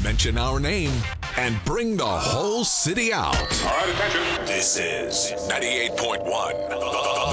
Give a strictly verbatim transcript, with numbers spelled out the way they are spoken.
mention our name, and bring the whole city out. All right, attention. This is ninety-eight point one, The,